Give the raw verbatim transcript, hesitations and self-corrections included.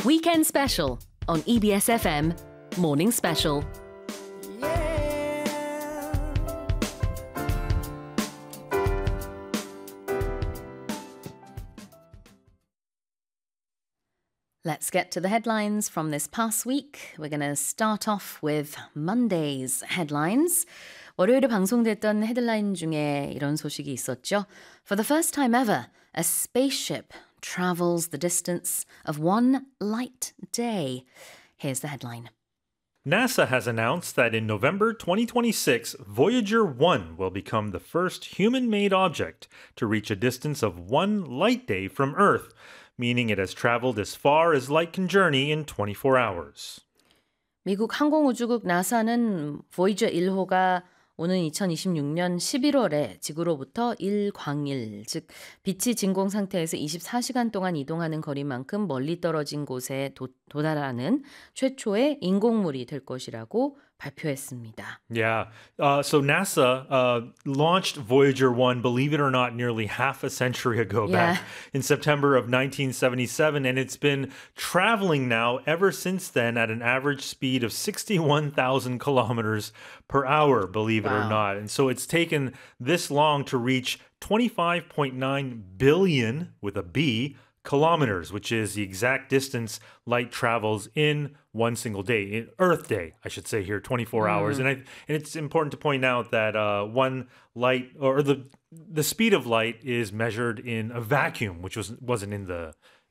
Weekend Special on E B S F M Morning Special. Let's get to the headlines from this past week. We're going to start off with Monday's headlines. 월요일에 방송됐던 헤드라인 중에 이런 소식이 있었죠. For the first time ever, a spaceship travels the distance of one light day. Here's the headline. NASA has announced that in November twenty twenty-six, Voyager one will become the first human-made object to reach a distance of one light day from Earth, meaning it has traveled as far as light can journey in twenty-four hours. 미국 항공우주국 나사는 보이저 일 호가 오는 이천이십육 년 십일월에 지구로부터 일광일, 즉 빛이 진공 상태에서 이십사 시간 동안 이동하는 거리만큼 멀리 떨어진 곳에 도, 도달하는 최초의 인공물이 될 것이라고 발표했습니다. Yeah. Uh, so NASA uh, launched Voyager one, believe it or not, nearly half a century ago, Yeah. back in September of nineteen seventy-seven. And it's been traveling now ever since then at an average speed of sixty-one thousand kilometers per hour, believe it or Wow. not. And so it's taken this long to reach twenty-five point nine billion, with a B, kilometers, which is the exact distance light travels in one single day, in Earth Day, I should say here, twenty-four hours. And, I, and it's important to point out that uh, one light, or the the speed of light is measured in a vacuum, which was, wasn't in the